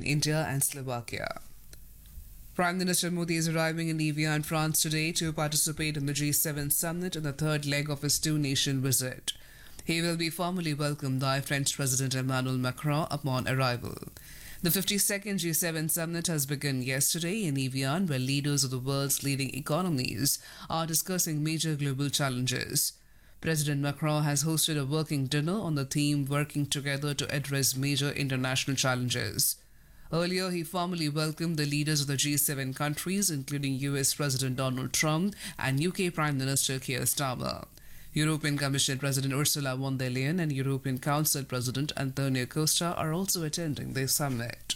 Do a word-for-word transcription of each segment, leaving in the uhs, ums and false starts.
India and Slovakia. Prime Minister Modi is arriving in Evian, France today to participate in the G seven summit in the third leg of his two-nation visit. He will be formally welcomed by French President Emmanuel Macron upon arrival. The fifty-second G seven summit has begun yesterday in Evian, where leaders of the world's leading economies are discussing major global challenges. President Macron has hosted a working dinner on the theme Working Together to Address Major International Challenges. Earlier, he formally welcomed the leaders of the G seven countries, including U S President Donald Trump and U K Prime Minister Keir Starmer. European Commission President Ursula von der Leyen and European Council President Antonio Costa are also attending the summit.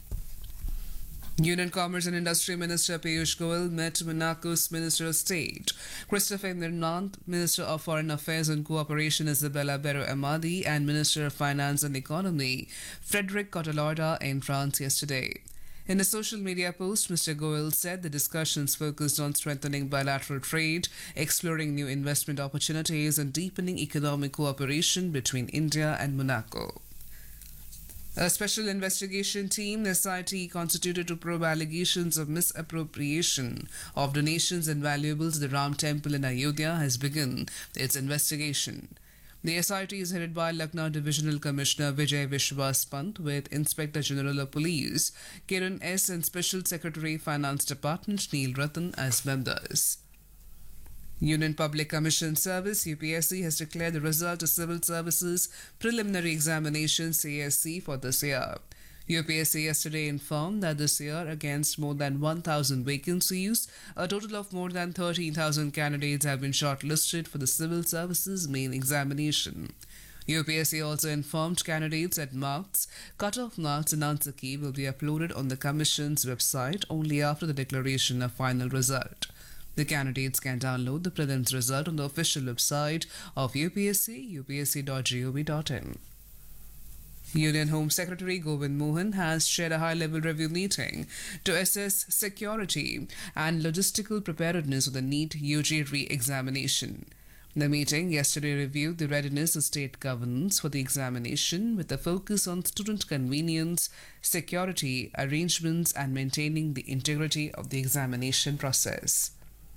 Union Commerce and Industry Minister Piyush Goyal met Monaco's Minister of State, Christophe Mirnant, Minister of Foreign Affairs and Cooperation Isabella Bero-Amadi, and Minister of Finance and Economy Frederic Cotellorda in France yesterday. In a social media post, Mister Goyal said the discussions focused on strengthening bilateral trade, exploring new investment opportunities, and deepening economic cooperation between India and Monaco. A special investigation team, S I T, constituted to probe allegations of misappropriation of donations and valuables at the Ram Temple in Ayodhya has begun its investigation. The S I T is headed by Lucknow Divisional Commissioner Vijay Vishwas Pant, with Inspector General of Police Kiran S. and Special Secretary Finance Department Neil Ratan as members. Union Public Commission Service U P S C has declared the result of Civil Services Preliminary Examination C S C for this year. U P S C yesterday informed that this year, against more than one thousand vacancies, a total of more than thirteen thousand candidates have been shortlisted for the Civil Services main examination. U P S C also informed candidates that marks, cut-off marks and answer key will be uploaded on the Commission's website only after the declaration of final result. The candidates can download the prelims result on the official website of U P S C, u p s c dot gov dot in. Union Home Secretary Govind Mohan has chaired a high-level review meeting to assess security and logistical preparedness of the NEET U G re-examination. The meeting yesterday reviewed the readiness of state governance for the examination, with a focus on student convenience, security arrangements, and maintaining the integrity of the examination process.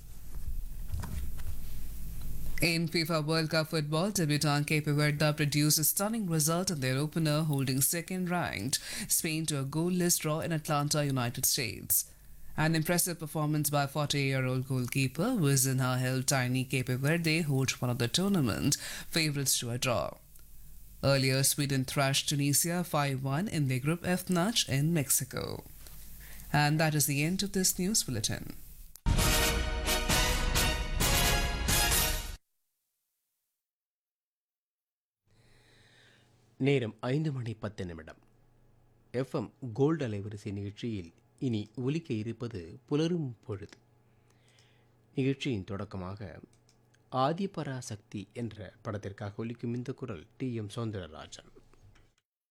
In FIFA World Cup football, debutant Cape Verde produced a stunning result in their opener, holding second-ranked Spain to a goalless draw in Atlanta, United States. An impressive performance by forty-year-old goalkeeper Wizenha helped tiny Cape Verde hold one of the tournament favourites to a draw. Earlier, Sweden thrashed Tunisia five one in their Group F match in Mexico. And that is the end of this news bulletin. நேரம் ஐந்து மணி பத்து நிமிடம். FM gold அலைவரிசை நிகழ்ச்சியில் இனி ஒலிக்க இருப்பது புலரும் பொழுது. நிகழ்ச்சியின் தொடக்கமாக ஆதிபராசக்தி என்ற படத்திற்காக ஒலிக்கும் இந்த குரல் டி எம் சௌந்தரராஜன்.